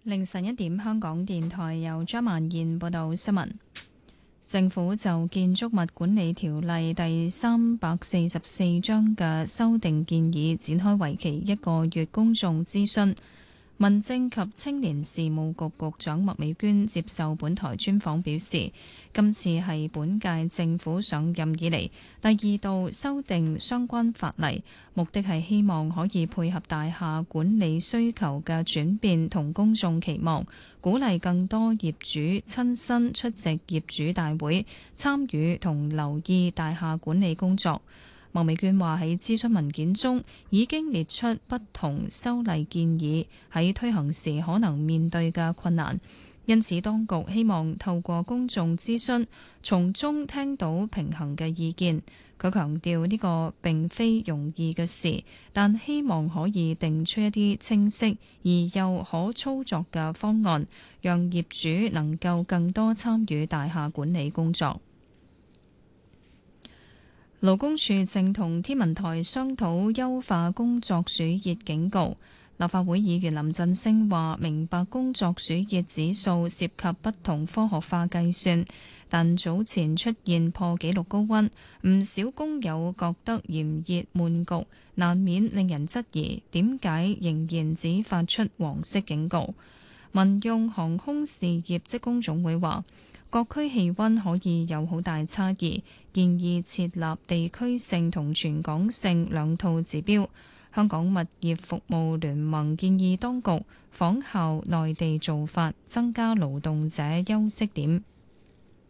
凌晨1點，香港電台由張曼燕報道新聞。政府就建築物管理條例第344章嘅修訂建議展開為期1個月公眾諮詢。民政及青年事務局局長麥美娟接受本台專訪表示，今次係本屆政府上任以嚟第2度修訂相關法例，目的係希望可以配合大廈管理需求嘅轉變同公眾期望，鼓勵更多業主親身出席業主大會，參與同留意大廈管理工作。麥美娟話喺諮詢文件中已經列出不同修例建議喺推行時可能面對嘅困難，因此當局希望透過公眾諮詢，從中聽到平衡嘅意見。佢強調呢個並非容易嘅事，但希望可以定出一啲清晰而又可操作嘅方案，讓業主能夠更多參與大廈管理工作。勞工處正同天文台商討優化工作暑熱警告。立法會議員林振昇話：明白工作暑熱指數涉及不同科學化計算，但早前出現破紀錄高溫，唔少工友覺得炎熱悶局，難免令人質疑點解仍然只發出黃色警告。民用航空事業職工總會話：各區氣溫可以有好大差異，建議設立地區性同全港性兩套指標。香港物業服務聯盟建議當局仿效內地做法，增加勞動者休息點。